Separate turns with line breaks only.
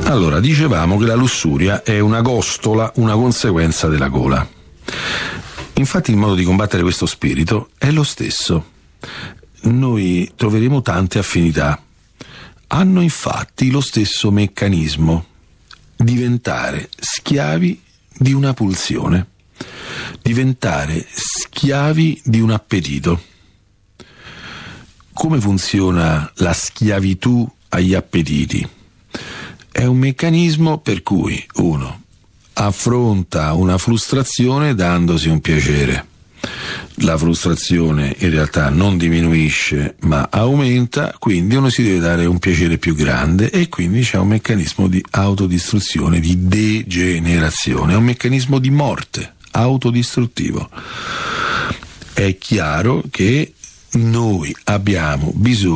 Allora, dicevamo che la lussuria è una costola, una conseguenza della gola. Infatti il modo di combattere questo spirito è lo stesso. Noi troveremo tante affinità. Hanno infatti lo stesso meccanismo: diventare schiavi di una pulsione, diventare schiavi di un appetito. Come funziona la schiavitù agli appetiti? È un meccanismo per cui uno affronta una frustrazione dandosi un piacere. La frustrazione in realtà non diminuisce ma aumenta, quindi uno si deve dare un piacere più grande e quindi c'è un meccanismo di autodistruzione, di degenerazione, è un meccanismo di morte autodistruttivo. È chiaro che noi abbiamo bisogno